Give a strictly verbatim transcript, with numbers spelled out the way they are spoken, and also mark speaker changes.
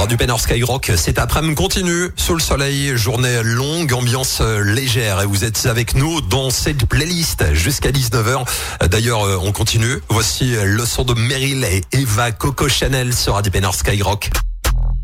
Speaker 1: Radio Pénor Skyrock, cet après-midi continue sous le soleil, journée longue, ambiance légère et vous êtes avec nous dans cette playlist jusqu'à dix-neuf heures. D'ailleurs, on continue. Voici le son de Meryl et Eva Coco Chanel sur Radio Pénor Skyrock.